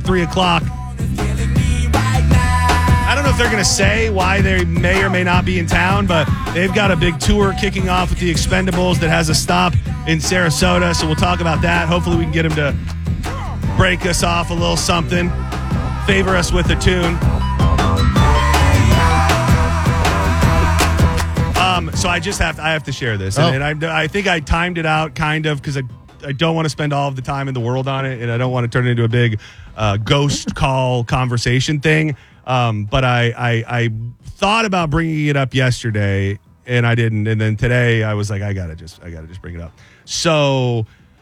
3 o'clock. I don't know if they're going to say why they may or may not be in town, but they've got a big tour kicking off with the Expendables that has a stop in Sarasota, so we'll talk about that. Hopefully we can get them to break us off a little something, favor us with a tune. So I have to share this, and I think I timed it out kind of because I don't want to spend all of the time in the world on it, and I don't want to turn it into a big ghost call conversation thing. But I thought about bringing it up yesterday, and I didn't. And then today I was like, I gotta just bring it up. So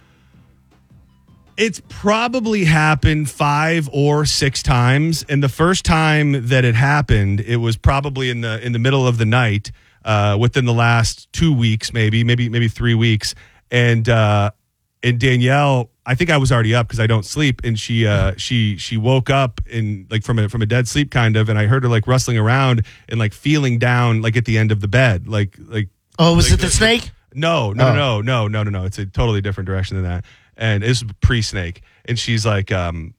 it's probably happened 5 or 6 times, and the first time that it happened, it was probably in the middle of the night. Within the last 2 weeks, maybe 3 weeks, and Danielle, I think I was already up because I don't sleep, and she woke up in like from a dead sleep kind of, and I heard her like rustling around and like feeling down like at the end of the bed, like. Oh, was like, it the snake? No. It's a totally different direction than that, and it's pre-snake, and she's like,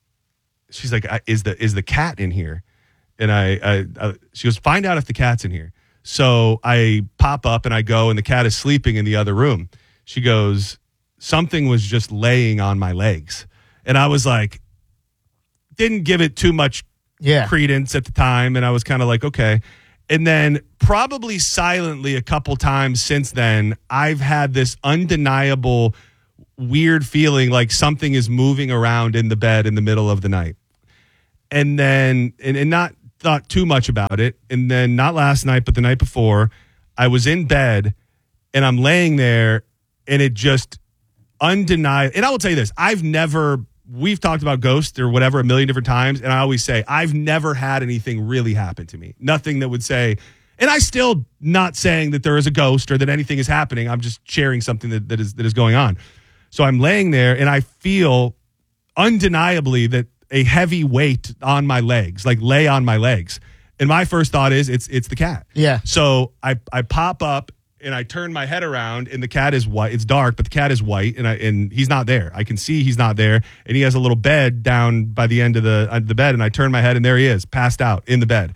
is the cat in here? And I she goes, find out if the cat's in here. So I pop up and I go, and the cat is sleeping in the other room. She goes, something was just laying on my legs. And I was like, didn't give it too much credence at the time. And I was kind of like, okay. And then probably silently a couple times since then, I've had this undeniable weird feeling like something is moving around in the bed in the middle of the night. And then, and not thought too much about it, and then not last night but the night before, I was in bed and I'm laying there, and it just undeniable. And I will tell you this, we've talked about ghosts or whatever a million different times, and I always say I've never had anything really happen to me, nothing that would say, and I still not saying that there is a ghost or that anything is happening, I'm just sharing something that is going on. So I'm laying there and I feel undeniably that a heavy weight on my legs, like lay on my legs. And my first thought is it's the cat. Yeah. So I pop up and I turn my head around, and the cat is white. It's dark, but the cat is white, and he's not there. I can see he's not there, and he has a little bed down by the end of the bed, and I turn my head, and there he is, passed out in the bed.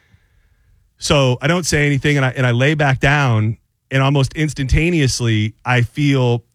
So I don't say anything, and I lay back down, and almost instantaneously I feel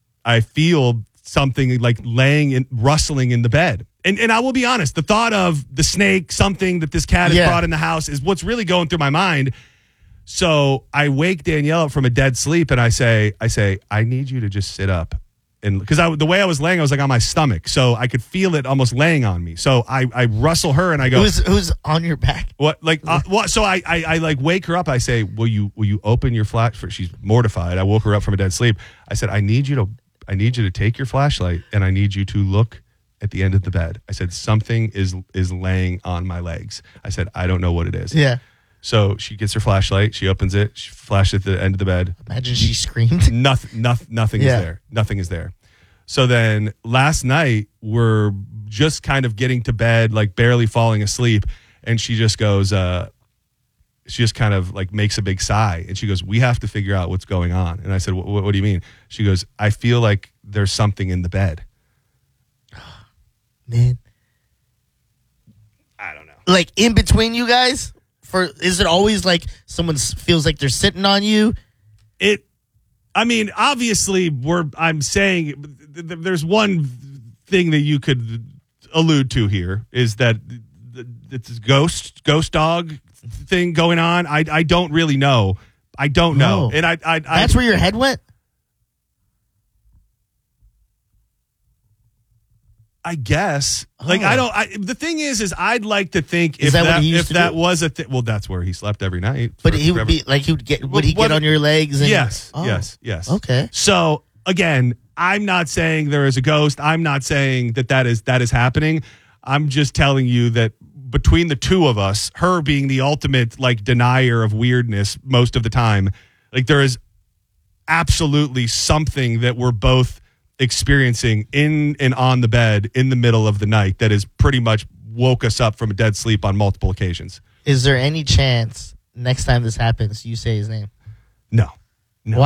something like rustling in the bed. And I will be honest, the thought of the snake, something that this cat has brought in the house, is what's really going through my mind. So I wake Danielle up from a dead sleep, and I say, I need you to just sit up. And because the way I was laying, I was like on my stomach, so I could feel it almost laying on me. So I rustle her, and I go, "Who's on your back?" What? Like what? So I like wake her up. I say, "Will you open your flash?" She's mortified. I woke her up from a dead sleep. I said, I need you to take your flashlight, and I need you to look at the end of the bed. I said, something is laying on my legs. I said, I don't know what it is. Yeah. So she gets her flashlight. She opens it. She flashes at the end of the bed. Imagine she screamed. Nothing is there. Nothing is there. So then last night, we're just kind of getting to bed, like barely falling asleep. And she just goes, she just kind of like makes a big sigh. And she goes, we have to figure out what's going on. And I said, what do you mean? She goes, I feel like there's something in the bed. Man. I don't know. Like in between you guys? Is it always like someone feels like they're sitting on you? Obviously I'm saying there's one thing that you could allude to here is that it's a ghost dog thing going on. I don't really know. I don't know. And I that's where your head went? I guess. Like, the thing is I'd like to think if that was a thing. Well, that's where he slept every night. But he would be like, would he get on your legs? And, yes. Yes. Okay. So again, I'm not saying there is a ghost. I'm not saying that is happening. I'm just telling you that between the two of us, her being the ultimate like denier of weirdness most of the time, like there is absolutely something that we're both experiencing in and on the bed in the middle of the night that has pretty much woke us up from a dead sleep on multiple occasions. Is there any chance next time this happens you say his name? No. Why?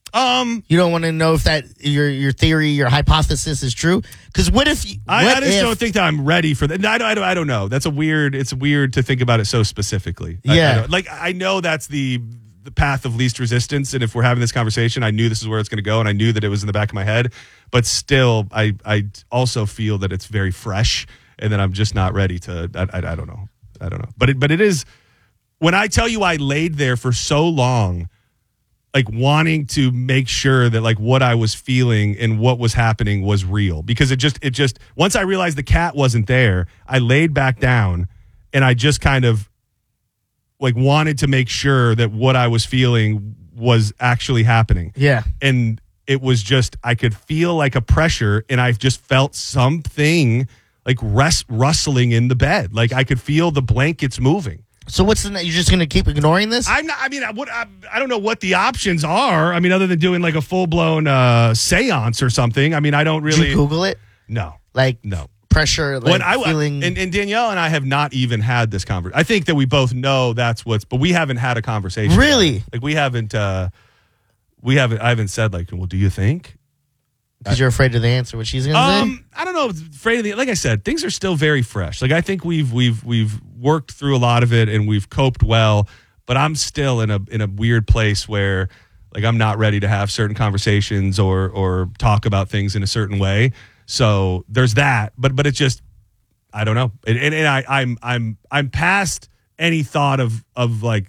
You don't want to know if that your theory, your hypothesis is true. Because what if I just don't think that I'm ready for that. I don't know. It's weird to think about it so specifically. Yeah. I know that's the path of least resistance. And if we're having this conversation, I knew this is where it's going to go. And I knew that it was in the back of my head. But still, I also feel that it's very fresh and that I'm just not ready to, I don't know. I don't know. But it is, when I tell you I laid there for so long, like wanting to make sure that like what I was feeling and what was happening was real, because it just once I realized the cat wasn't there, I laid back down and I just kind of like wanted to make sure that what I was feeling was actually happening. Yeah. And it was just, I could feel like a pressure, and I just felt something like rustling in the bed. Like I could feel the blankets moving. So what's the? You're just going to keep ignoring this? I don't know what the options are. I mean, other than doing like a full blown seance or something. I mean, I don't Did really you Google it? No. No pressure. Like feeling. And Danielle and I have not even had this conversation. I think that we both know that's but we haven't had a conversation. Really? Like we haven't. I haven't said like, well, do you think? Because you're afraid of the answer, what she's going to say? I don't know. Afraid of like I said, things are still very fresh. Like I think we've worked through a lot of it and we've coped well, but I'm still in a weird place where like I'm not ready to have certain conversations or talk about things in a certain way. So there's that, but it's just, I don't know. And I'm past any thought of like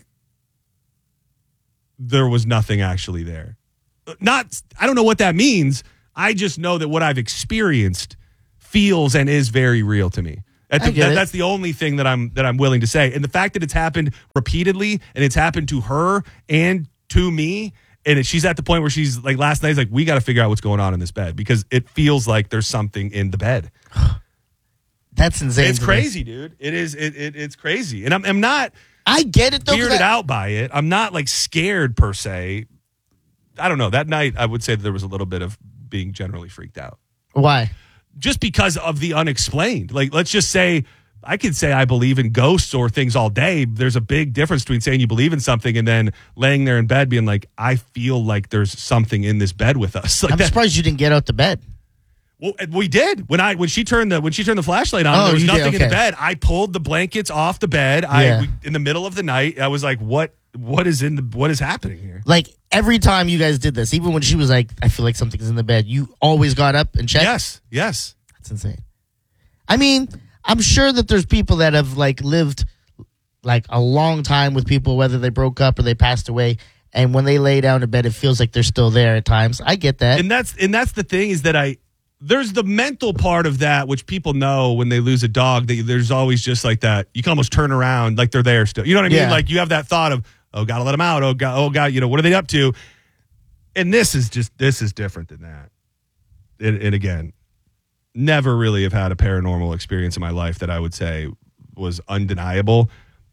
there was nothing actually there. I don't know what that means. I just know that what I've experienced feels and is very real to me. That's the only thing that I'm willing to say. And the fact that it's happened repeatedly and it's happened to her and to me, and she's at the point where she's like last night's like, we got to figure out what's going on in this bed because it feels like there's something in the bed. That's insane. It's crazy, dude. It is. It's crazy. And I'm not. I get it though. Weirded out by it. I'm not like scared per se. I don't know. That night, I would say that there was a little bit of being generally freaked out. Why? Just because of the unexplained. Like, let's just say, I could say I believe in ghosts or things all day. There's a big difference between saying you believe in something and then laying there in bed being like, I feel like there's something in this bed with us. Like I'm surprised you didn't get out the bed. Well, we did. When she turned the flashlight on, there was nothing in the bed. I pulled the blankets off the bed. In the middle of the night, I was like, what is happening here? Like every time you guys did this, even when she was like, I feel like something's in the bed, you always got up and checked? Yes. That's insane. I mean, I'm sure that there's people that have like lived like a long time with people, whether they broke up or they passed away, and when they lay down in bed, it feels like they're still there at times. I get that. And that's the thing is that there's the mental part of that, which people know when they lose a dog, that there's always just like that. You can almost turn around like they're there still. You know what I mean? Yeah. Like you have that thought of, oh, gotta let them out. Oh God, what are they up to? And this is different than that. And again, never really have had a paranormal experience in my life that I would say was undeniable.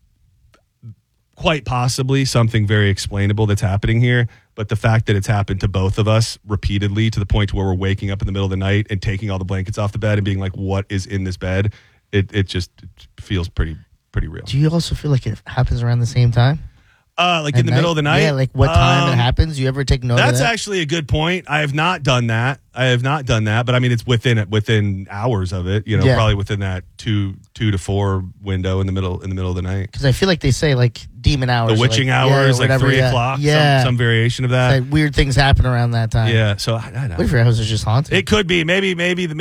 Quite possibly something very explainable that's happening here, but the fact that it's happened to both of us repeatedly to the point where we're waking up in the middle of the night and taking all the blankets off the bed and being like, what is in this bed? It just feels pretty real. Do you also feel like it happens around the same time? Like in the middle of the night? Yeah, like what time it happens? You ever take note of that? That's actually a good point. I have not done that. But I mean, it's within hours of it, probably within that 2 to 4 window in the middle of the night. Because I feel like they say like demon hours. The witching hours, like 3 o'clock. Yeah. Some variation of that. Like weird things happen around that time. Yeah. So I don't know. What if your house is just haunted? It could be. Maybe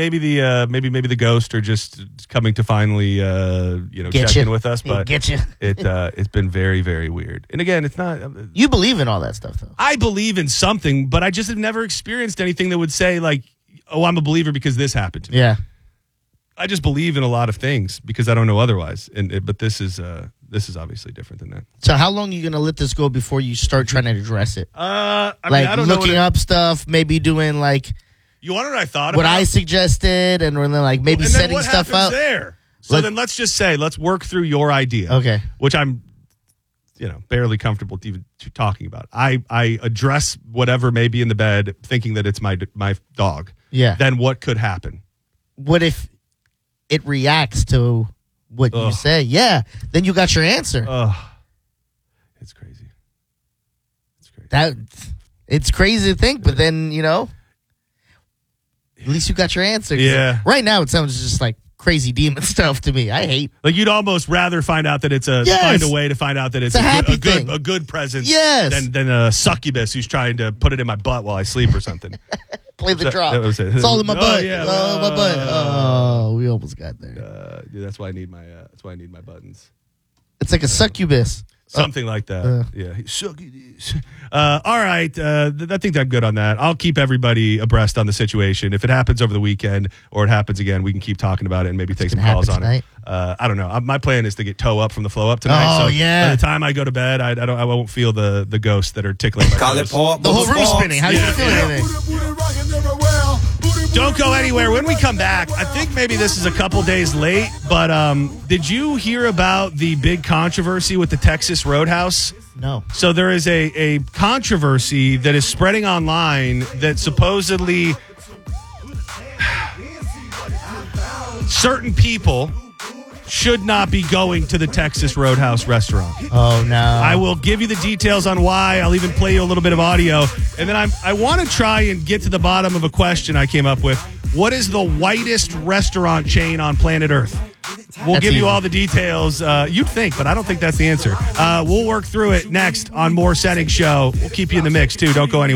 the ghosts are just coming to finally check in with us. But get you. It's been very, very weird. And again, it's not. You believe in all that stuff though. I believe in something, but I just have never experienced anything that would say like, oh, I'm a believer because this happened to me. Yeah. I just believe in a lot of things because I don't know otherwise. But this is obviously different than that. So how long are you going to let this go before you start trying to address it? I don't know. Looking up stuff, maybe doing like. You want what I thought what about? I suggested, and then like maybe and setting then what stuff up there. So then let's just say let's work through your idea. Okay. Which I'm, barely comfortable even talking about. I address whatever may be in the bed, thinking that it's my dog. Yeah. Then what could happen? What if it reacts to what you say? Yeah. Then you got your answer. It's crazy. It's crazy to think, but then, at least you got your answer. Yeah. Right now, it sounds just like crazy demon stuff to me. I hate. Like you'd almost rather find out that it's find a way to find out that it's a happy thing. a good presence Yes. than a succubus who's trying to put it in my butt while I sleep or something. Play the drop. That was it. It's all in my butt. Yeah, my butt. Oh, we almost got there. Dude, that's why I need my buttons. It's like a succubus. Something like that. Yeah. All right. I think I'm good on that. I'll keep everybody abreast on the situation. If it happens over the weekend or it happens again, we can keep talking about it and maybe take some calls on it. I don't know. My plan is to get toe up from the flow up tonight. Oh, so yeah. By the time I go to bed, I won't feel the ghosts that are tickling my toes. The whole room's spinning. How you feeling? Don't go anywhere. When we come back, I think maybe this is a couple days late, but did you hear about the big controversy with the Texas Roadhouse? No. So there is a controversy that is spreading online that supposedly certain people should not be going to the Texas Roadhouse restaurant. Oh, no. I will give you the details on why. I'll even play you a little bit of audio. And then I want to try and get to the bottom of a question I came up with. What is the whitest restaurant chain on planet Earth? We'll give you all the details. You'd think, but I don't think that's the answer. We'll work through it next on More Setting Show. We'll keep you in the mix, too. Don't go anywhere.